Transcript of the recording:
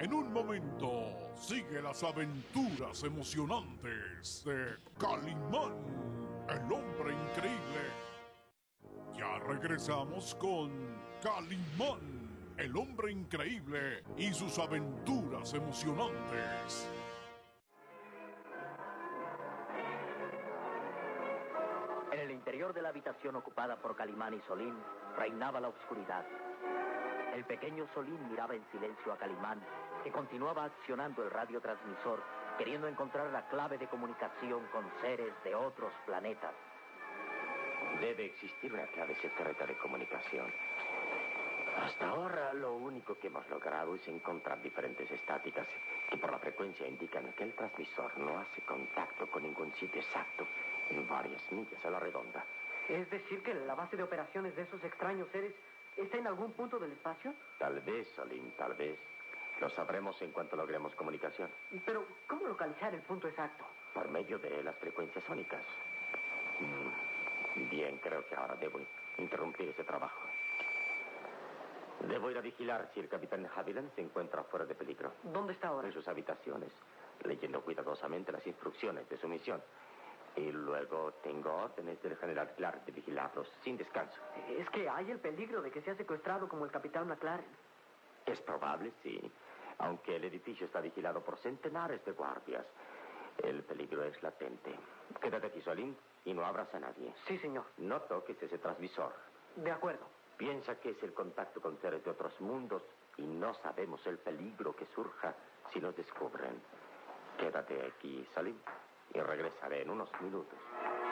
En un momento, sigue las aventuras emocionantes de Calimán, el hombre increíble. Ya regresamos con Calimán, el hombre increíble y sus aventuras emocionantes. En el interior de la habitación ocupada por Calimán y Solín, reinaba la oscuridad. El pequeño Solín miraba en silencio a Calimán, que continuaba accionando el radiotransmisor, queriendo encontrar la clave de comunicación con seres de otros planetas. Debe existir una clave secreta de comunicación. Hasta ahora lo único que hemos logrado es encontrar diferentes estáticas que por la frecuencia indican que el transmisor no hace contacto con ningún sitio exacto en varias millas a la redonda. ¿Es decir que la base de operaciones de esos extraños seres está en algún punto del espacio? Tal vez, Solín, tal vez. Lo sabremos en cuanto logremos comunicación. Pero, ¿cómo localizar el punto exacto? Por medio de las frecuencias sónicas. Bien, creo que ahora debo interrumpir ese trabajo. Debo ir a vigilar si el capitán Haviland se encuentra fuera de peligro. ¿Dónde está ahora? En sus habitaciones, leyendo cuidadosamente las instrucciones de su misión. Y luego tengo órdenes del general Clark de vigilarlos sin descanso. Es que hay el peligro de que sea secuestrado como el capitán McLaren. Es probable, sí. Aunque el edificio está vigilado por centenares de guardias, el peligro es latente. Quédate aquí, Solín, y no abras a nadie. Sí, señor. No toques ese transmisor. De acuerdo. Piensa que es el contacto con seres de otros mundos y no sabemos el peligro que surja si nos descubren. Quédate aquí, Solín, y regresaré en unos minutos.